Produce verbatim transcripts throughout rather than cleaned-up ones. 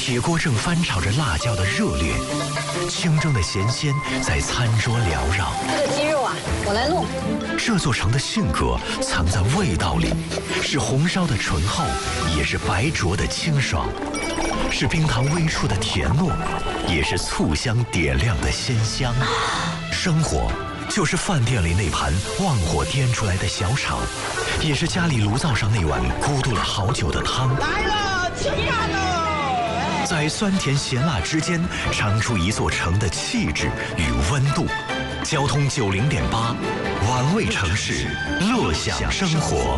铁锅正翻炒着辣椒的热烈，清蒸的咸鲜在餐桌缭绕。 这个鸡肉啊，我来弄。 这座城的性格藏在味道里，是红烧的醇厚，也是白灼的清爽，是冰糖微触的甜糯，也是醋香点亮的鲜香。生活就是饭店里那盘旺火颠出来的小炒，也是家里炉灶上那碗咕嘟了好久的汤。 来了，吃饭喽！ 在酸甜咸辣之间，尝出一座城的气质与温度。交通九零点八，玩味城市，乐享生活。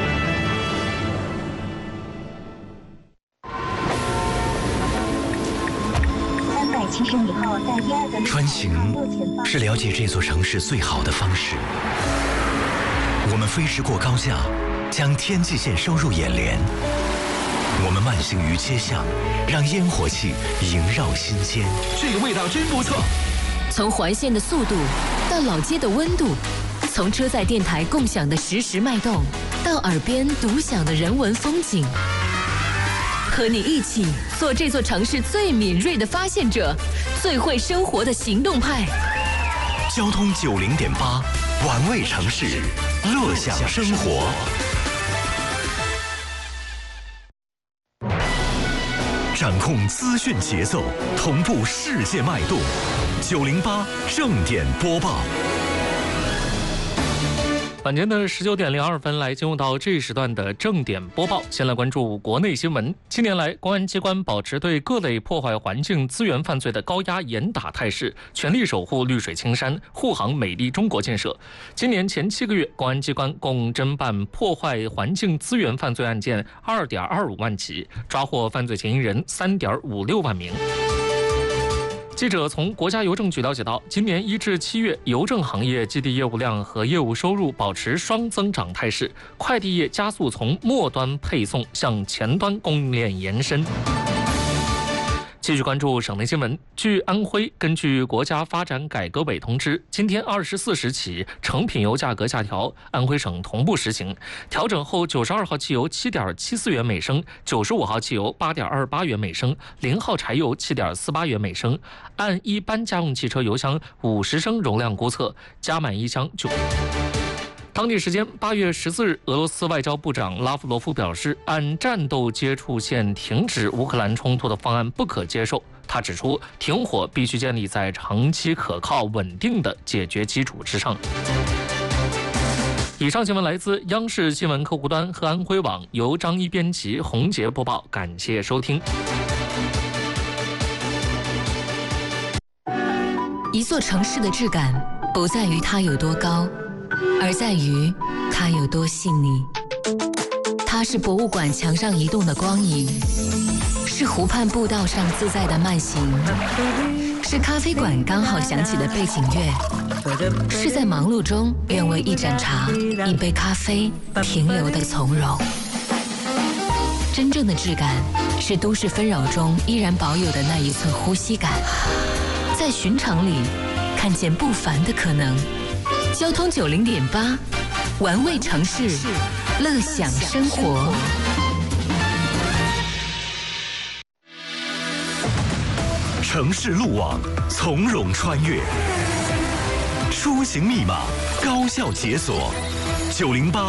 三百七十米后，在第二个穿行是了解这座城市最好的方式。我们飞驰过高架，将天际线收入眼帘。我们慢行于街巷，让烟火气萦绕心间。 这个味道真不错。 从环线的速度到老街的温度，从车载电台共享的实时脉动，到耳边独享的人文风景，和你一起做这座城市最敏锐的发现者，最会生活的行动派。 交通九零点八，玩味城市，乐享生活。掌控资讯节奏，同步世界脉动。九零八正点播报。 晚间的十九点零二分，来进入到这一时段的正点播报。先来关注国内新闻。近年来，公安机关保持对各类破坏环境资源犯罪的高压严打态势，全力守护绿水青山，护航美丽中国建设。今年前七个月，公安机关共侦办破坏环境资源犯罪案件二点二五万起，抓获犯罪嫌疑人三点五六万名。记者从国家邮政局了解到，今年一至七月，邮政行业基地业务量和业务收入保持双增长态势，快递业加速从末端配送向前端供应链延伸。继续关注省内新闻。据安徽根据国家发展改革委通知，今天二十四时起，成品油价格下调，安徽省同步实行。调整后，九十二号汽油七点七四元每升，九十五号汽油八点二八元每升，零号柴油七点四八元每升。按一般家用汽车油箱五十升容量估测，加满一箱就。当地时间八月十四日，俄罗斯外交部长拉夫罗夫表示，按战斗接触线停止乌克兰冲突的方案不可接受。他指出，停火必须建立在长期可靠稳定的解决基础之上。以上新闻来自央视新闻客户端和安徽网，由张一编辑，洪杰播报，感谢收听。 一座城市的质感不在于它有多高，而在于它有多细腻。它是博物馆墙上移动的光影，是湖畔步道上自在的慢行，是咖啡馆刚好响起的背景乐，是在忙碌中愿为一盏茶、一杯咖啡停留的从容。真正的质感是都市纷扰中依然保有的那一寸呼吸感，在寻常里看见不凡的可能。交通九零点八，玩味城市，乐享生活。 城市路网从容穿越，出行密码高效解锁。九零八